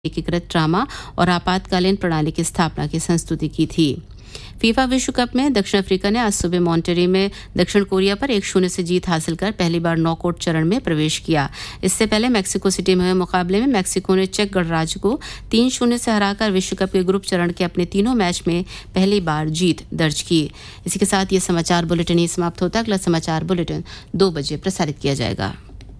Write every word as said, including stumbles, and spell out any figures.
एकीकृत ट्रामा और आपातकालीन प्रणाली की स्थापना की संस्तुति की थी। फीफा विश्व कप में दक्षिण अफ्रीका ने आज सुबह मॉन्टेरी में दक्षिण कोरिया पर एक शून्य से जीत हासिल कर पहली बार नॉकआउट चरण में प्रवेश किया। इससे पहले मैक्सिको सिटी में हुए मुकाबले में मैक्सिको ने चेक गणराज्य को तीन शून्य से हराकर विश्व कप के ग्रुप चरण के अपने तीनों मैच में पहली बार जीत दर्ज की। इसी के साथ ये समाचार बुलेटिन ही समाप्त होता है। अगला समाचार बुलेटिन दो बजे प्रसारित किया जाएगा।